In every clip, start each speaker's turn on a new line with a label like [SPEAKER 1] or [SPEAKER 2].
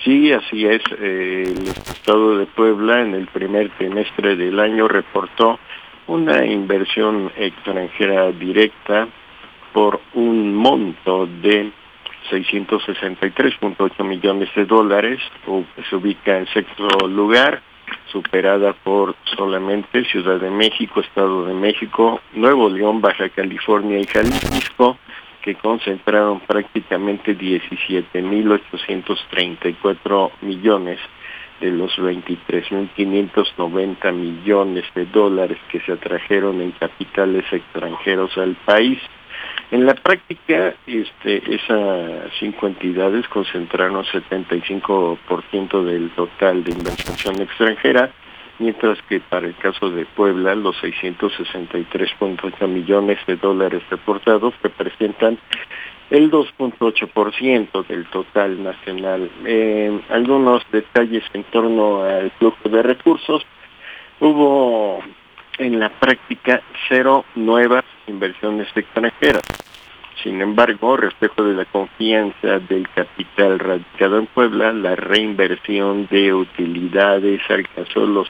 [SPEAKER 1] Sí, así es. El estado de Puebla en el primer trimestre del año reportó una inversión extranjera directa por un monto de 663.8 millones de dólares, se ubica en sexto lugar, superada por solamente Ciudad de México, Estado de México, Nuevo León, Baja California y Jalisco, que concentraron prácticamente 17.834 millones de los 23.590 millones de dólares que se atrajeron en capitales extranjeros al país. En la práctica, esas 5 entidades concentraron 75% del total de inversión extranjera, mientras que para el caso de Puebla, los 663.8 millones de dólares reportados representan el 2.8% del total nacional. Algunos detalles en torno al flujo de recursos. Hubo en la práctica 0 nuevas inversiones extranjeras. Sin embargo, reflejo de la confianza del capital radicado en Puebla, la reinversión de utilidades alcanzó los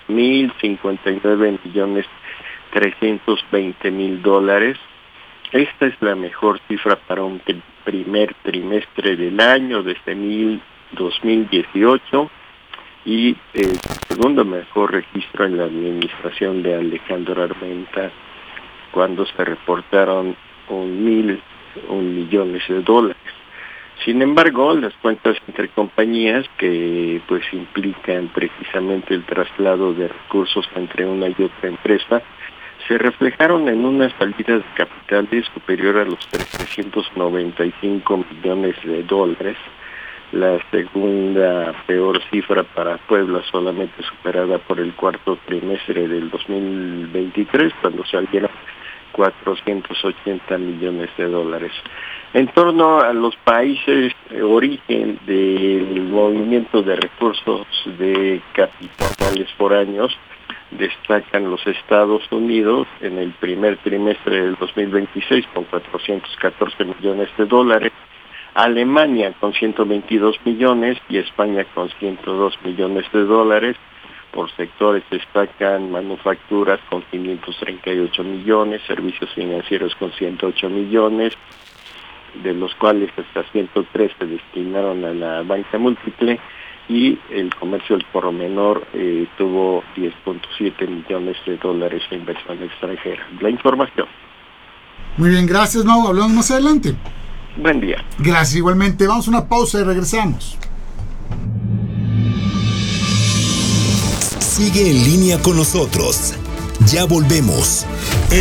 [SPEAKER 1] 1.059.320.000 dólares. Esta es la mejor cifra para un primer trimestre del año desde 2018 y el segundo mejor registro en la administración de Alejandro Armenta, cuando se reportaron 1.001 millones de dólares. Sin embargo, las cuentas entre compañías que pues implican precisamente el traslado de recursos entre una y otra empresa se reflejaron en una salida de capitales superior a los 395 millones de dólares, la segunda peor cifra para Puebla, solamente superada por el cuarto trimestre del 2023, cuando salieron 480 millones de dólares. En torno a los países de origen del movimiento de recursos de capitales foráneos, destacan los Estados Unidos en el primer trimestre del 2026 con 414 millones de dólares, Alemania con 122 millones y España con 102 millones de dólares. Por sectores destacan manufacturas con 538 millones, servicios financieros con 108 millones, de los cuales hasta 103 se destinaron a la banca múltiple, y el comercio al por menor tuvo 10.7 millones de dólares de inversión extranjera. La información.
[SPEAKER 2] Muy bien, gracias, Mau. Hablamos más adelante.
[SPEAKER 1] Buen día.
[SPEAKER 2] Gracias, igualmente. Vamos a una pausa y regresamos.
[SPEAKER 3] Sigue en línea con nosotros. Ya volvemos.